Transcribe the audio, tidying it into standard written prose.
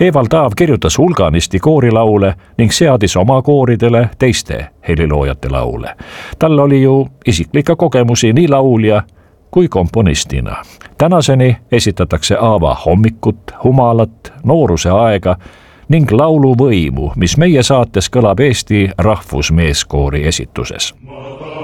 Evald Taav kirjutas hulganisti koorilaule ning seadis oma kooridele teiste heliloojate laule. Tal oli ju isiklikke kogemusi nii laulja kui komponistina. Tänaseni esitatakse Aava Hommikut, Humalat, Nooruse aega ning lauluvõimu, mis meie saates kõlab Eesti Rahvusmeeskoori esituses.